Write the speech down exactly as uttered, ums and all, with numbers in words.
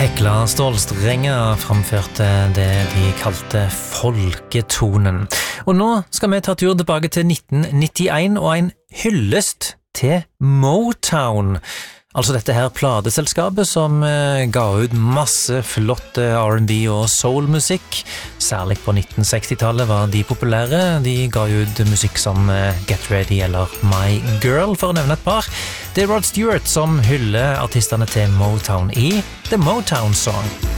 Hekla Stålstrenger framførte det de kalte folketonen. Og nå skal vi ta tur tilbake til nitten nittien og en hyllest til Motown. Altså dette her pladeselskapet som eh, ga ut masse flott R and B og soul-musikk. Særlig på nitten seksti-tallet var de populære. De ga ut musikk som eh, Get Ready eller My Girl, for å nevne et par. Det er Rod Stewart som hyller artistene til Motown i The Motown Song.